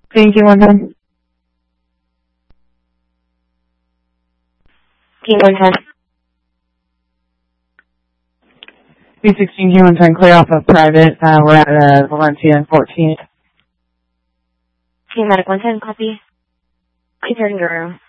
Thank you, one time. King 110. B16 King 110, clear off of private. We're at Valencia and 14th. King Medic 110, copy. Clear Guerrero.